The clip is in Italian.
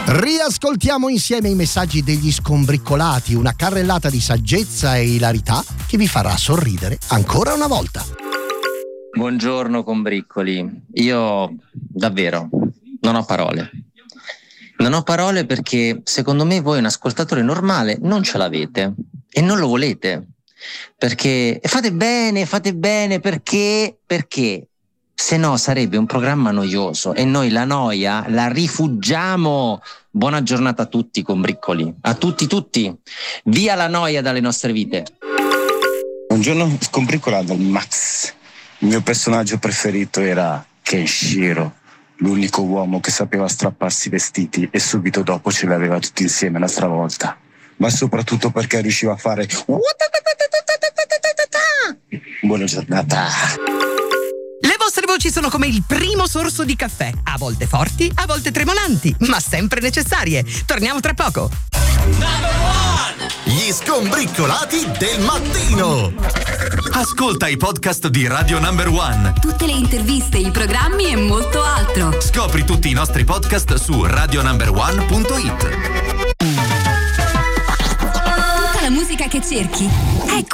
Riascoltiamo insieme i messaggi degli scombriccolati, una carrellata di saggezza e ilarità che vi farà sorridere ancora una volta. Buongiorno combriccoli, io davvero non ho parole. Non ho parole perché secondo me voi un ascoltatore normale non ce l'avete e non lo volete. Perché fate bene perché se no sarebbe un programma noioso e noi la noia la rifuggiamo. Buona giornata a tutti combriccoli, a tutti, via la noia dalle nostre vite. Buongiorno scombriccolato Max, il mio personaggio preferito era Kenshiro, l'unico uomo che sapeva strapparsi i vestiti e subito dopo ce li aveva tutti insieme la stravolta, ma soprattutto perché riusciva a fare buona giornata. Le vostre voci sono come il primo sorso di caffè, a volte forti, a volte tremolanti, ma sempre necessarie. Torniamo tra poco. Gli scombriccolati del mattino. Ascolta i podcast di Radio Number One. Tutte le interviste, i programmi e molto altro. Scopri tutti i nostri podcast su radionumber1.it. Tutta la musica che cerchi. Ecco.